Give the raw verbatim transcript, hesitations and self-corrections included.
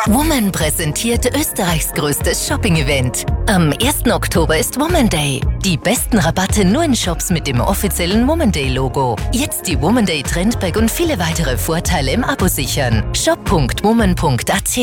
Woman präsentiert Österreichs größtes Shopping-Event. Am ersten Oktober ist Woman Day. Die besten Rabatte nur in Shops mit dem offiziellen Woman Day-Logo. Jetzt die Woman Day Trendbag und viele weitere Vorteile im Abo sichern. shop punkt woman punkt at.